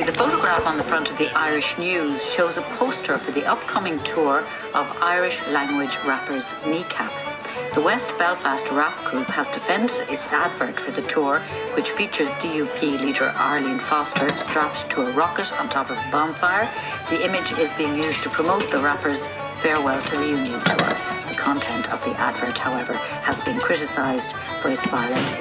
The photograph on the front of the Irish News shows a poster for the upcoming tour of Irish language rappers Kneecap. The West Belfast rap group has defended its advert for the tour, which features DUP leader Arlene Foster strapped to a rocket on top of a bonfire. The image is being used to promote the rappers' Farewell to the Union tour. The content of the advert, however, has been criticised for its violent